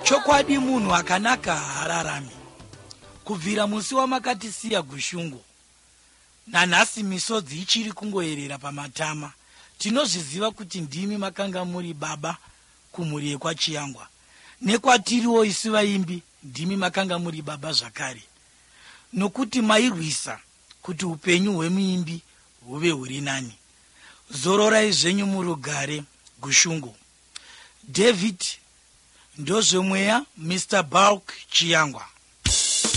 Chokwadi munhu akanaka hararami. Kubvira musi wamakatisiya Gushungu, nanhasi misodzi ichiri kungoerera pamatama. Tinozviziva kuti ndimi makanga muri baba kumhuri yekwaChiyangwa, nekwatiriwo isu vaimbi ndimi makanga muri baba zvakare, nokuti mairwisa kuti upenyu hwemuimbi huve huri nani. Zororai zvenyu murugare, Gushungu. David ndozvemweya, Mr. Bulk Chiyangwa.